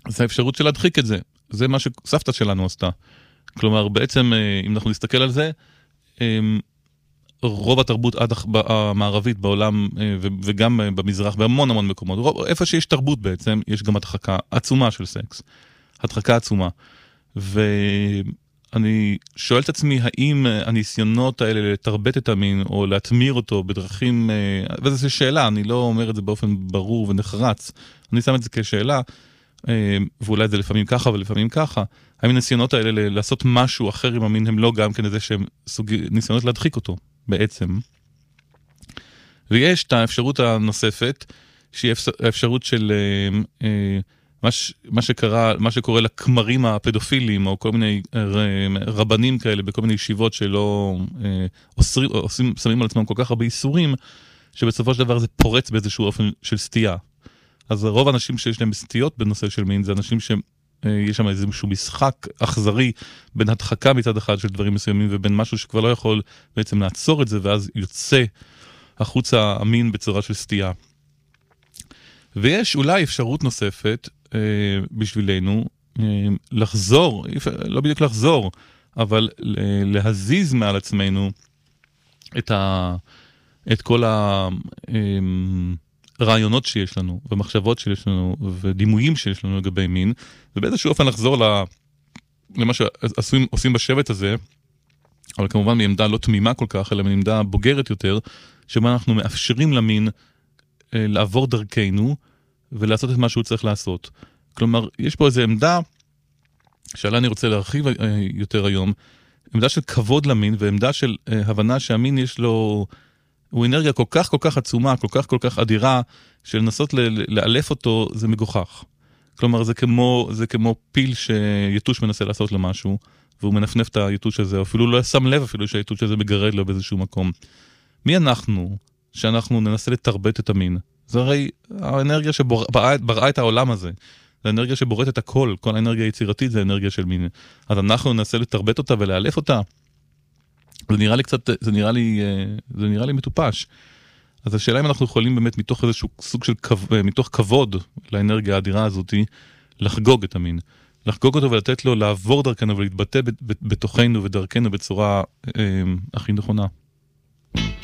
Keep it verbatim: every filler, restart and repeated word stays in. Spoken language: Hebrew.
זה האפשרות של להדחיק את זה. זה מה שסבתא שלנו עשתה. כלומר, בעצם, אם אנחנו נסתכל על זה, רוב התרבות המערבית בעולם, וגם במזרח, בהמון המון מקומות, איפה שיש תרבות בעצם, יש גם הדחקה עצומה של סקס. הדחקה עצומה. ואני שואל את עצמי, האם הניסיונות האלה לתרבט את המין, או להתמיר אותו בדרכים, וזו שאלה, אני לא אומר את זה באופן ברור ונחרץ, אני שם את זה כשאלה, ואולי זה לפעמים ככה ולפעמים ככה, האם הניסיונות האלה לעשות משהו אחר עם המין, הם לא גם כן איזה שהם ניסיונות להדחיק אותו, בעצם. ויש את האפשרות הנוספת, שהיא האפשרות של מה, מה שקרה, מה שקורה לכמרים הפדופילים, או כל מיני רבנים כאלה, בכל מיני ישיבות שלא אוסרים, עושים, שמים על עצמם כל כך הרבה איסורים, שבסופו של דבר זה פורץ באיזשהו אופן של סטייה. אז רוב האנשים שיש להם סטיות בנושא של מין, זה אנשים שיש שם איזשהו משחק אכזרי, בין הדחקה מצד אחד של דברים מסוימים, ובין משהו שכבר לא יכול בעצם לעצור את זה, ואז יוצא החוצה המין בצורה של סטייה. ויש אולי אפשרות נוספת אה, בשבילנו, אה, לחזור, לא בדיוק לחזור, אבל להזיז מעל עצמנו את, ה, את כל ה... אה, רעיונות שיש לנו, ומחשבות שיש לנו, ודימויים שיש לנו לגבי מין, ובאיזשהו אופן לחזור למה שעושים בשבט הזה, אבל כמובן מעמדה לא תמימה כל כך, אלא מעמדה בוגרת יותר, שבה אנחנו מאפשרים למין לעבור דרכנו, ולעשות את מה שהוא צריך לעשות. כלומר, יש פה איזו עמדה, שעלה אני רוצה להרחיב יותר היום, עמדה של כבוד למין, ועמדה של הבנה שהמין יש לו... הוא אנרגיה כל כך כל כך עצומה, כל כך כל כך אדירה, של לנסות לאלף אותו, זה מגוחך. כלומר, זה כמו, זה כמו פיל שיתוש מנסה לעשות לו משהו, והוא מנפנף את היתוש הזה, אפילו לא שם לב אפילו שהיתוש הזה מגרד לו באיזשהו מקום. מי אנחנו שאנחנו ננסה לתרבט את המין? זה הרי האנרגיה שבראה את העולם הזה. זה האנרגיה שבוראת את הכל, כל האנרגיה היצירתית זה האנרגיה של מין. אז אנחנו ננסה לתרבט אותה ולאלף אותה. זה נראה לי קצת, זה נראה לי, זה נראה לי מטופש. אז השאלה אם אנחנו יכולים באמת מתוך איזשהו סוג של כבוד, מתוך כבוד לאנרגיה האדירה הזאת, לחגוג את המין. לחגוג אותו ולתת לו לעבור דרכנו ולהתבטא בתוכנו ודרכנו בצורה אה, הכי נכונה.